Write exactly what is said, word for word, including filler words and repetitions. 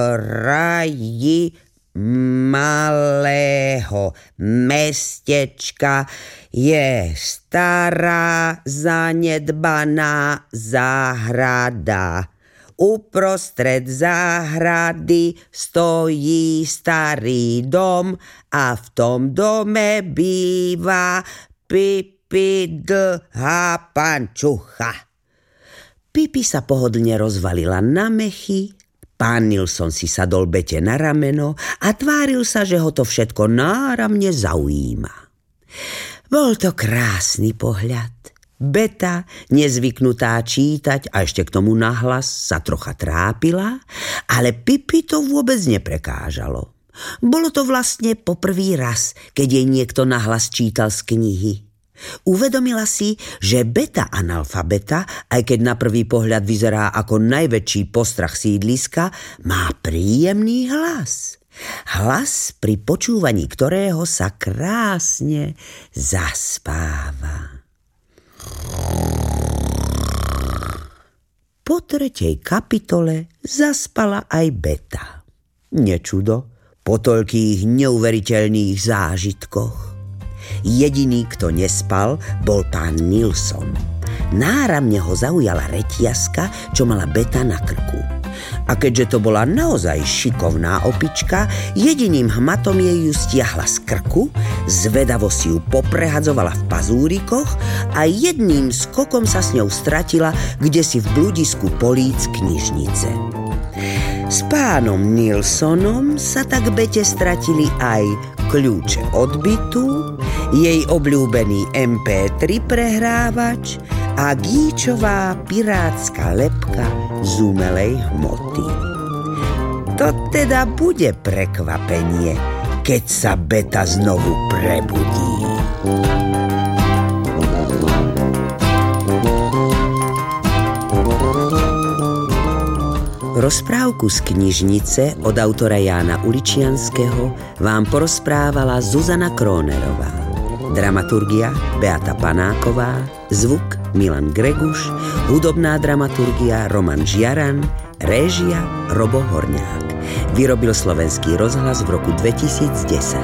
kraji malého mestečka je stará zanedbaná záhrada. Uprostred záhrady stojí starý dom a v tom dome býva Pipi dlhá pančucha. Pipi sa pohodlne rozvalila na mechy, pán Nilsson si sadol Bete na rameno a tváril sa, že ho to všetko náramne zaujíma. Bol to krásny pohľad. Beta, nezvyknutá čítať a ešte k tomu nahlas, sa trocha trápila, ale Pipi to vôbec neprekážalo. Bolo to vlastne poprvý raz, keď jej niekto nahlas čítal z knihy. Uvedomila si, že Beta analfabeta, aj keď na prvý pohľad vyzerá ako najväčší postrach sídliska, má príjemný hlas. Hlas, pri počúvaní ktorého sa krásne zaspáva. Po tretej kapitole zaspala aj Beta. Nečudo, po toľkých neuveriteľných zážitkoch. Jediný, kto nespal, bol pán Nilsson. Náramne ho zaujala reťazka, čo mala Beta na krku. A keďže to bola naozaj šikovná opička, jediným hmatom jej ju stiahla z krku, zvedavo si ju poprehadzovala v pazúrikoch a jedným skokom sa s ňou stratila kdesi v bludisku políc knižnice. S pánom Nilssonom sa tak Bete stratili aj kľúče od bytu, jej obľúbený em pé tri prehrávač a gíčová pirátska lebka z umelej hmoty. To teda bude prekvapenie, keď sa Beta znovu prebudí. Rozprávku z knižnice od autora Jána Uličianskeho vám porozprávala Zuzana Krónerová. Dramaturgia Beata Panáková, zvuk Milan Greguš, hudobná dramaturgia Roman Žiaran, réžia Robo Horňák. Vyrobil Slovenský rozhlas v roku dvetisícdesať.